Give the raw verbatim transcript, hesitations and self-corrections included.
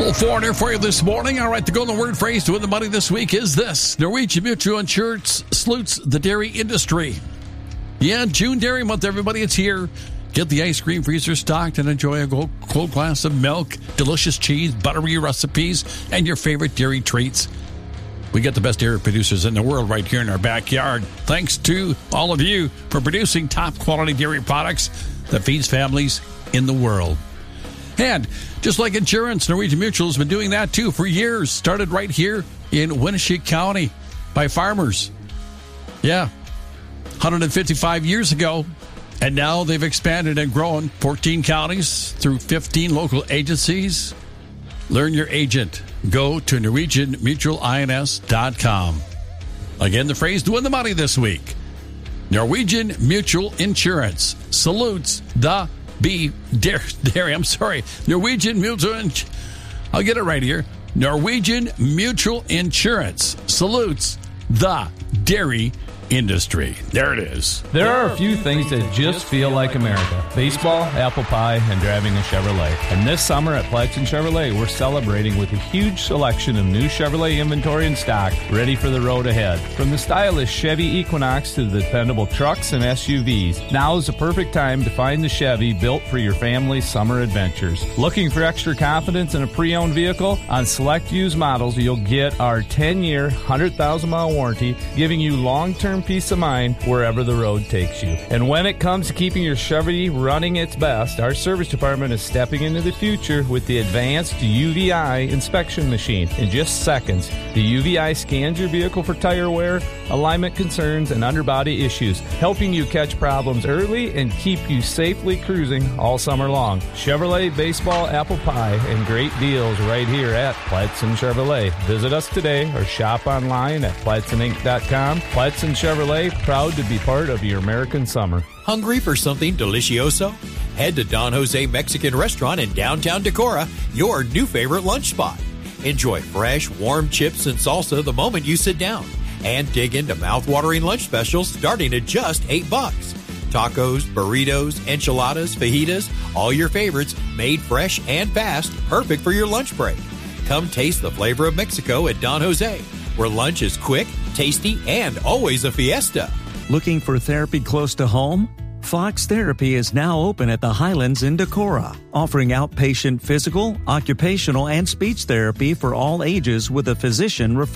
Little foreigner for you this morning. All right, the golden word phrase to win the money this week is this. Norwegian Mutual Insurance salutes the dairy industry. Yeah, June Dairy Month, everybody. It's here. Get the ice cream freezer stocked and enjoy a cold glass of milk, delicious cheese, buttery recipes, and your favorite dairy treats. We get the best dairy producers in the world right here in our backyard. Thanks to all of you for producing top-quality dairy products that feeds families in the world. And just like insurance, Norwegian Mutual has been doing that too for years. Started right here in Winneshiek County by farmers. Yeah, one hundred fifty-five years ago. And now they've expanded and grown fourteen counties through fifteen local agencies. Learn your agent. Go to Norwegian Mutual Ins dot com. Again, the phrase to win the money this week. Norwegian Mutual Insurance salutes the B dairy. I'm sorry. Norwegian Mutual. I'll get it right here. Norwegian Mutual Insurance salutes the dairy industry. There it is. There are a few things that just feel like America. Baseball, apple pie, and driving a Chevrolet. And this summer at Pladsen Chevrolet, we're celebrating with a huge selection of new Chevrolet inventory in stock, ready for the road ahead. From the stylish Chevy Equinox to the dependable trucks and S U Vs, now is the perfect time to find the Chevy built for your family's summer adventures. Looking for extra confidence in a pre-owned vehicle? On select used models, you'll get our ten-year, one hundred thousand mile warranty, giving you long-term peace of mind wherever the road takes you. And when it comes to keeping your Chevy running its best, our service department is stepping into the future with the advanced U V I inspection machine. In just seconds, the U V I scans your vehicle for tire wear, alignment concerns, and underbody issues, helping you catch problems early and keep you safely cruising all summer long. Chevrolet, baseball, apple pie, and great deals right here at Pladsen Chevrolet. Visit us today or shop online at Pladsen Inc dot com. Pladsen Chevrolet, proud to be part of your American summer. Hungry for something delicioso? Head to Don Jose Mexican Restaurant in downtown Decorah, your new favorite lunch spot. Enjoy fresh, warm chips and salsa the moment you sit down. And dig into mouth-watering lunch specials starting at just eight bucks. Tacos, burritos, enchiladas, fajitas, all your favorites made fresh and fast, perfect for your lunch break. Come taste the flavor of Mexico at Don Jose, where lunch is quick, tasty, and always a fiesta. Looking for therapy close to home? Fox Therapy is now open at the Highlands in Decorah, offering outpatient physical, occupational, and speech therapy for all ages with a physician referral.